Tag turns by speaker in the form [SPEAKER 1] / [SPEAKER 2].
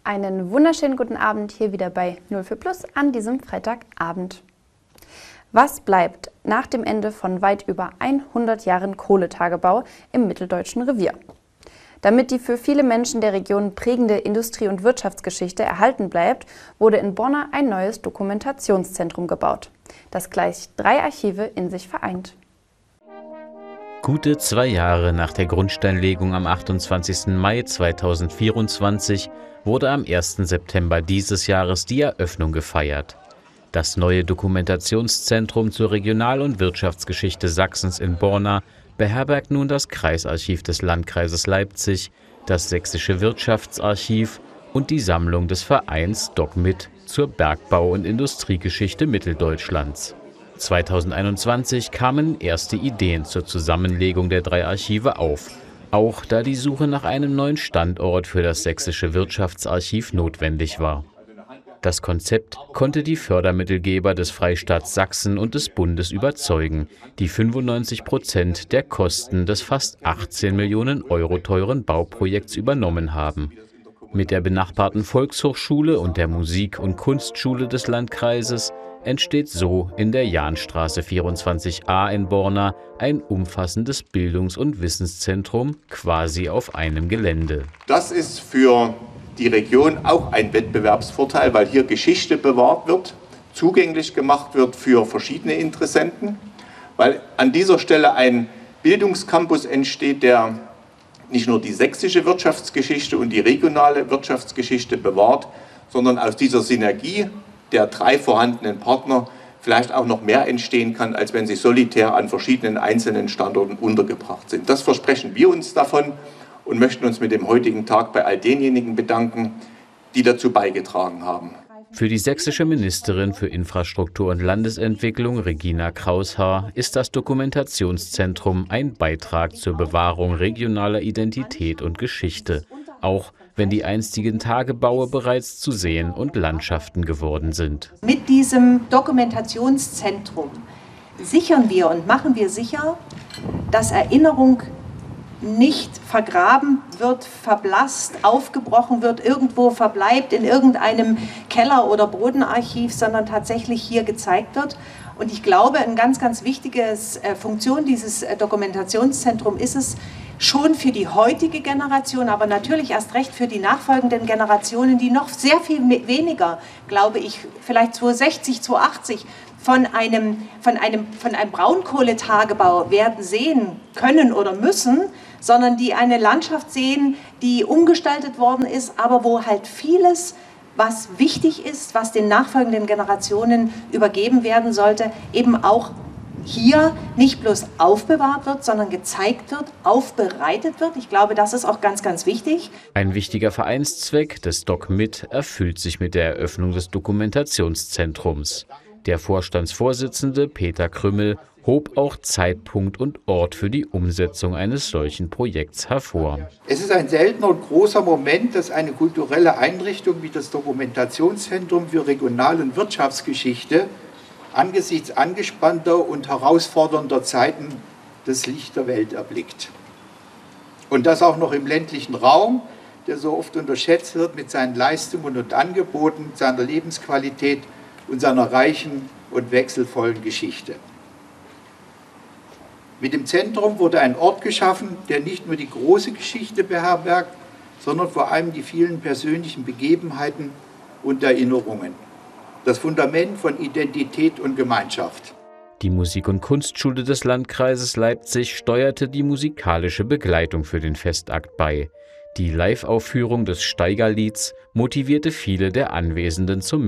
[SPEAKER 1] Einen wunderschönen guten Abend hier wieder bei 04 Plus an diesem Freitagabend. Was bleibt nach dem Ende von weit über 100 Jahren Kohletagebau im Mitteldeutschen Revier? Damit die für viele Menschen der Region prägende Industrie- und Wirtschaftsgeschichte erhalten bleibt, wurde in Borna ein neues Dokumentationszentrum gebaut, das gleich 3 Archive in sich vereint.
[SPEAKER 2] Gute 2 Jahre nach der Grundsteinlegung am 28. Mai 2024 wurde am 1. September dieses Jahres die Eröffnung gefeiert. Das neue Dokumentationszentrum zur Regional- und Wirtschaftsgeschichte Sachsens in Borna beherbergt nun das Kreisarchiv des Landkreises Leipzig, das Sächsische Wirtschaftsarchiv und die Sammlung des Vereins DocMit zur Bergbau- und Industriegeschichte Mitteldeutschlands. 2021 kamen erste Ideen zur Zusammenlegung der 3 Archive auf, auch da die Suche nach einem neuen Standort für das Sächsische Wirtschaftsarchiv notwendig war. Das Konzept konnte die Fördermittelgeber des Freistaats Sachsen und des Bundes überzeugen, die 95% der Kosten des fast 18 Millionen Euro teuren Bauprojekts übernommen haben. Mit der benachbarten Volkshochschule und der Musik- und Kunstschule des Landkreises entsteht so in der Jahnstraße 24a in Borna ein umfassendes Bildungs- und Wissenszentrum quasi auf einem Gelände.
[SPEAKER 3] Das ist für die Region auch ein Wettbewerbsvorteil, weil hier Geschichte bewahrt wird, zugänglich gemacht wird für verschiedene Interessenten, weil an dieser Stelle ein Bildungscampus entsteht, der nicht nur die sächsische Wirtschaftsgeschichte und die regionale Wirtschaftsgeschichte bewahrt, sondern aus dieser Synergie der 3 vorhandenen Partner vielleicht auch noch mehr entstehen kann, als wenn sie solitär an verschiedenen einzelnen Standorten untergebracht sind. Das versprechen wir uns davon und möchten uns mit dem heutigen Tag bei all denjenigen bedanken, die dazu beigetragen haben.
[SPEAKER 2] Für die sächsische Ministerin für Infrastruktur und Landesentwicklung, Regina Kraushaar, ist das Dokumentationszentrum ein Beitrag zur Bewahrung regionaler Identität und Geschichte, auch wenn die einstigen Tagebaue bereits zu Seen und Landschaften geworden sind.
[SPEAKER 4] Mit diesem Dokumentationszentrum sichern wir und machen wir sicher, dass Erinnerung nicht vergraben wird, verblasst, aufgebrochen wird, irgendwo verbleibt in irgendeinem Keller- oder Bodenarchiv, sondern tatsächlich hier gezeigt wird. Und ich glaube, eine ganz, ganz wichtige Funktion dieses Dokumentationszentrums ist es, schon für die heutige Generation, aber natürlich erst recht für die nachfolgenden Generationen, die noch sehr viel weniger, glaube ich, vielleicht 2060, 2080, von einem Braunkohletagebau werden sehen können oder müssen, sondern die eine Landschaft sehen, die umgestaltet worden ist, aber wo halt vieles, was wichtig ist, was den nachfolgenden Generationen übergeben werden sollte, eben auch hier nicht bloß aufbewahrt wird, sondern gezeigt wird, aufbereitet wird. Ich glaube, das ist auch ganz, ganz wichtig.
[SPEAKER 2] Ein wichtiger Vereinszweck des DocMit erfüllt sich mit der Eröffnung des Dokumentationszentrums. Der Vorstandsvorsitzende Peter Krümmel hob auch Zeitpunkt und Ort für die Umsetzung eines solchen Projekts hervor.
[SPEAKER 5] Es ist ein seltener und großer Moment, dass eine kulturelle Einrichtung wie das Dokumentationszentrum für Regional- und Wirtschaftsgeschichte angesichts angespannter und herausfordernder Zeiten das Licht der Welt erblickt. Und das auch noch im ländlichen Raum, der so oft unterschätzt wird mit seinen Leistungen und Angeboten, seiner Lebensqualität und seiner reichen und wechselvollen Geschichte. Mit dem Zentrum wurde ein Ort geschaffen, der nicht nur die große Geschichte beherbergt, sondern vor allem die vielen persönlichen Begebenheiten und Erinnerungen. Das Fundament von Identität und Gemeinschaft.
[SPEAKER 2] Die Musik- und Kunstschule des Landkreises Leipzig steuerte die musikalische Begleitung für den Festakt bei. Die Live-Aufführung des Steigerlieds motivierte viele der Anwesenden zum